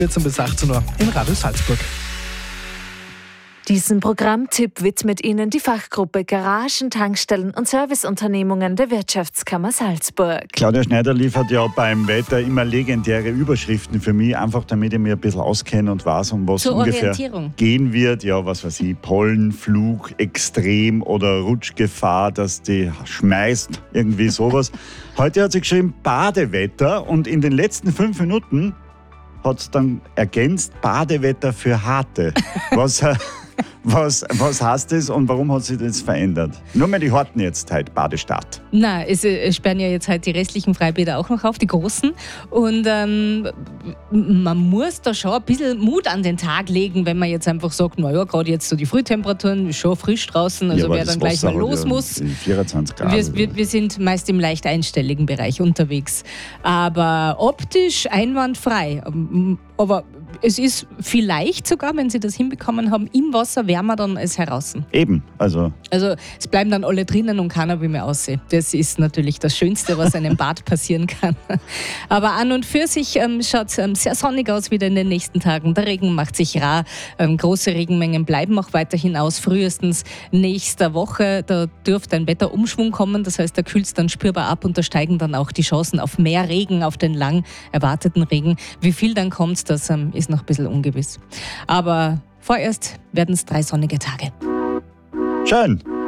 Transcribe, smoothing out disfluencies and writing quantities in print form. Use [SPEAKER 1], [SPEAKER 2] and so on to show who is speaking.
[SPEAKER 1] 14 bis 18 Uhr in Radio Salzburg.
[SPEAKER 2] Diesen Programmtipp widmet Ihnen die Fachgruppe Garagen, Tankstellen und Serviceunternehmungen der Wirtschaftskammer Salzburg.
[SPEAKER 3] Claudia Schneider liefert ja beim Wetter immer legendäre Überschriften für mich, einfach damit ich mich ein bisschen auskenne und weiß, um was ungefähr gehen wird. Ja, was weiß ich, Pollen, Flug, Extrem oder Rutschgefahr, dass die schmeißt, irgendwie sowas. Heute hat sie geschrieben Badewetter und in den letzten 5 Minuten hat es dann ergänzt Badewetter für Harte. Was heißt das und warum hat sich das verändert? Nur mal die Harten jetzt heute, Badestart.
[SPEAKER 4] Nein, es sperren ja jetzt halt die restlichen Freibäder auch noch auf, die großen. Und man muss da schon ein bisschen Mut an den Tag legen, wenn man jetzt einfach sagt, naja, gerade jetzt so die Frühtemperaturen, ist schon frisch draußen, also wer dann gleich mal los muss.
[SPEAKER 3] 24 Grad.
[SPEAKER 4] Wir sind meist im leicht einstelligen Bereich unterwegs. Aber optisch einwandfrei. Aber es ist vielleicht sogar, wenn Sie das hinbekommen haben, im Wasser wärmer dann als heraus.
[SPEAKER 3] Eben, also
[SPEAKER 4] es bleiben dann alle drinnen und keiner will mehr aussehen. Das ist natürlich das Schönste, was einem Bad passieren kann. Aber an und für sich schaut es sehr sonnig aus wieder in den nächsten Tagen. Der Regen macht sich rar. Große Regenmengen bleiben auch weiterhin aus. Frühestens nächster Woche, da dürfte ein Wetterumschwung kommen. Das heißt, da kühlt es dann spürbar ab und da steigen dann auch die Chancen auf mehr Regen, auf den lang erwarteten Regen. Wie viel dann kommt, das ist noch ein bisschen ungewiss. Aber vorerst werden es 3 sonnige Tage.
[SPEAKER 3] Schön.